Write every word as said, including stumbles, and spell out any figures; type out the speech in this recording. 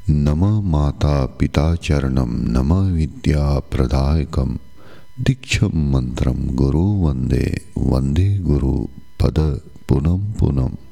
नमः माता पिता चरणम नमः विद्या प्रदायकम दीक्षम मंत्रम गुरु वंदे वंदे गुरु पद पुनम पुनम।